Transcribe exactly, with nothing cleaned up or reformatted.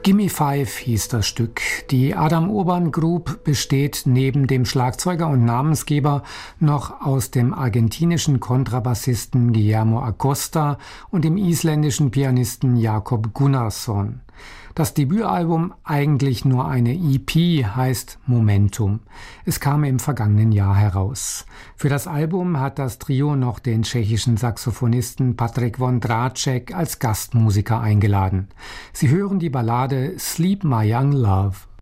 Gimme Five hieß das Stück. Die Adam Urban Group besteht neben dem Schlagzeuger und Namensgeber noch aus dem argentinischen Kontrabassisten Guillermo Acosta und dem isländischen Pianisten Jakob Gunnarsson. Das Debütalbum, eigentlich nur eine E P, heißt Momentum. Es kam im vergangenen Jahr heraus. Für das Album hat das Trio noch den tschechischen Saxophonisten Patrik Vondráček als Gastmusiker eingeladen. Sie hören die Ballade Sleep My Young Love.